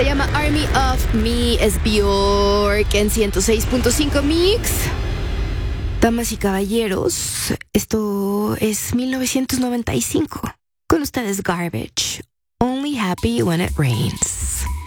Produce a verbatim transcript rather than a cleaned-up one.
Se llama Army of Me, es Bjork en ciento seis punto cinco Mix. Damas y caballeros, esto es mil novecientos noventa y cinco. Con ustedes Garbage, Only Happy When It Rains.